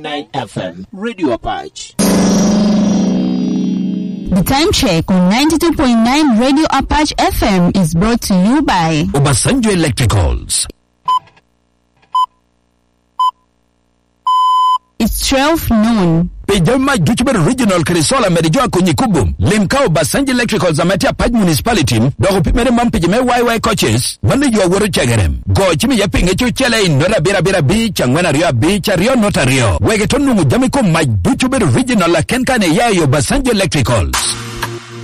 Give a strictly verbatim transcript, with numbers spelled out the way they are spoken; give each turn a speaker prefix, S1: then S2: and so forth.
S1: nine F M, Radio Apache.
S2: The time check on ninety-two point nine Radio Apache F M is brought to you by
S3: Obasanjo Electricals.
S2: It's twelve noon.
S3: Pejama Juchber Regional Krisola Medijua Kunyikubum, Limkao Basanji Electricals Amatia Paj Municipality, Dogo Pimere Mampijame Y Y coaches, Wanda you are Wuru Chagarem. Go Chimi Yaping Echo Chele in Nora Bira Bira Beach and Wanaria Beach, Rio Notario. Wegetonu Jamiko Mike Juchber Regional Kenkane Yayo Basanji Electricals.